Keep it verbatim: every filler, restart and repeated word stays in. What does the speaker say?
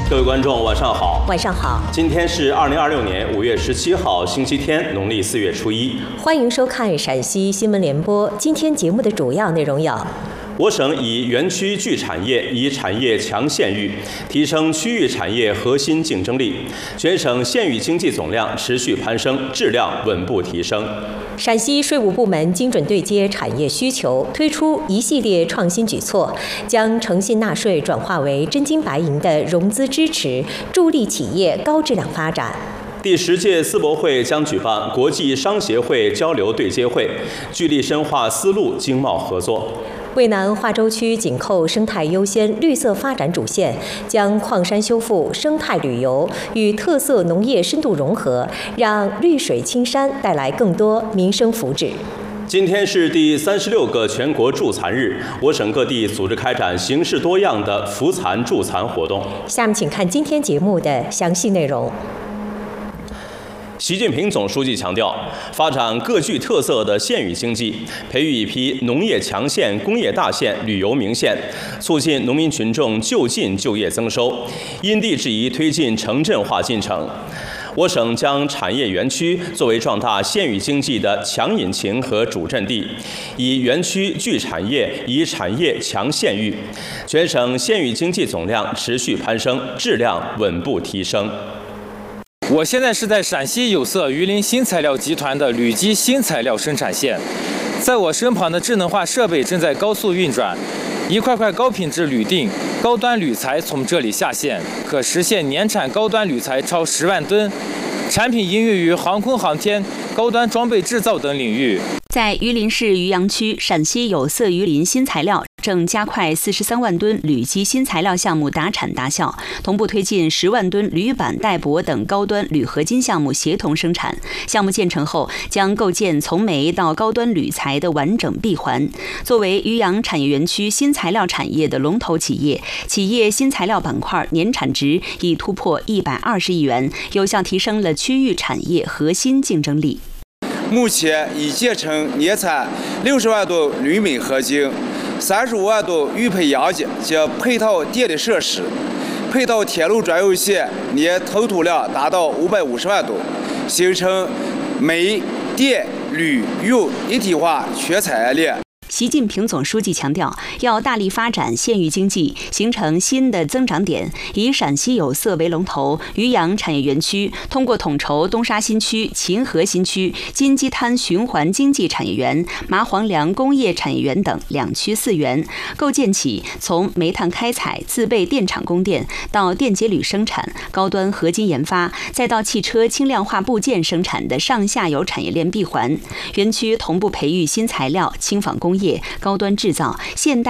各位观众，晚上好。 晚上好。 今天是二零二六年五月十七号，星期天，农历四月初一。 欢迎收看陕西新闻联播。今天节目的主要内容有： 我省以园区聚产业，以产业强县域，提升区域产业核心竞争力。全省县域经济总量持续攀升，质量稳步提升。 陕西税务部门精准对接产业需求，推出一系列创新举措，将诚信纳税转化为真金白银的融资支持，助力企业高质量发展。 第十届世博会将举办国际商协会交流对接会，聚力深化丝路经贸合作。 渭南化州区紧扣生态优先绿色发展主线，将矿山修复、生态旅游与特色农业深度融合，让绿水青山带来更多民生福祉。 今天是第三十六个全国助残日，我省各地组织开展形式多样的扶残助残活动。 下面请看今天节目的详细内容。 习近平总书记强调，发展各具特色的县域经济，培育一批农业强县、工业大县、旅游名县，促进农民群众就近就业增收，因地制宜推进城镇化进程。我省将产业园区作为壮大县域经济的强引擎和主阵地，以园区聚产业，以产业强县域，全省县域经济总量持续攀升，质量稳步提升。 我现在是在陕西有色榆林新材料集团的铝基新材料生产线，在我身旁的智能化设备正在高速运转，一块块高品质铝锭、高端铝材从这里下线，可实现年产高端铝材超十万吨，产品应用于航空航天、高端装备制造等领域。 在榆林市余杨区，陕西有色榆林新材料正加快四十三万吨铝基新材料项目达产达效，同步推进十万吨铝板带铂等高端铝合金项目协同生产。项目建成后，将构建从煤到高端铝材的完整闭环。作为余杨产业园区新材料产业的龙头企业，企业新材料板块年产值已突破一百二十亿元，有效提升了区域产业核心竞争力。 目前已建成年产六十万吨铝锰合金、三十五万吨玉培阳机及配套电力设施，配套铁路专用线年吞吐量达到五百五十万吨，形成煤、电、铝、铀一体化全产业链。 习近平总书记强调，要大力发展县域经济，形成新的增长点。以陕西有色为龙头，余杨产业园区通过统筹东沙新区、秦河新区、金鸡滩循环经济产业园、麻黄梁工业产业园等两区四园，构建起从煤炭开采、自备电厂供电到电解铝生产、高端合金研发，再到汽车轻量化部件生产的上下游产业链闭环。园区同步培育新材料、轻纺工业、高端制造、现代